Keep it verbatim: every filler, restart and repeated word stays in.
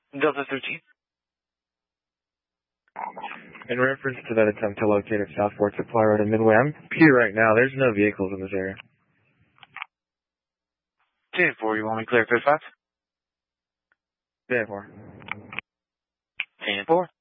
Delta thirteen. In reference to that attempt to locate at Southport Supply Road in Midway, I'm here right now. There's no vehicles in this area. ten four, you want me to clear fifth five? ten four. ten four.